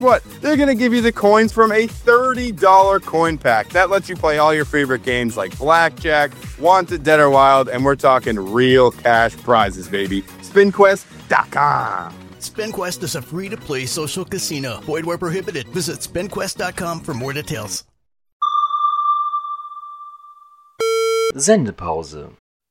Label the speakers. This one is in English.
Speaker 1: what? They're going to give you the coins from a $30 coin pack. That lets you play all your favorite games like Blackjack, Wanted, Dead or Wild, and we're talking real cash prizes, baby. SpinQuest.com.
Speaker 2: SpinQuest is a free-to-play social casino. Void where prohibited. Visit SpinQuest.com for more details.
Speaker 3: Sendepause